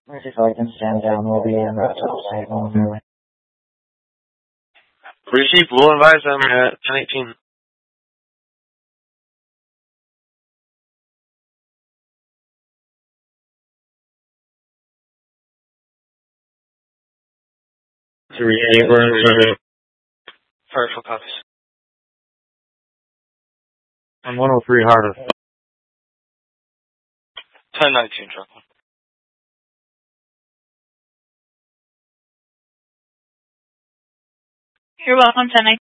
Let's see if I can stand down. We'll be in route outside momentarily. Receive, we'll advise them at 10:18. Partial copies. On 103 harder. 10:19, truck one. You're welcome, 1019.